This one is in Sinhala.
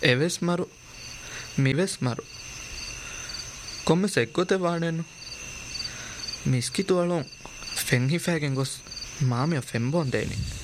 එවෙස් මරු මිවෙස් මරු කොම්මෙ සෙක්ගොතෙ වාඩෙන්නු මිස්කිතුවලොන් ෆෙන් හිෆෑගෙන් ගොස් මාමිය ෆෙන්බෝන් දෙයිනි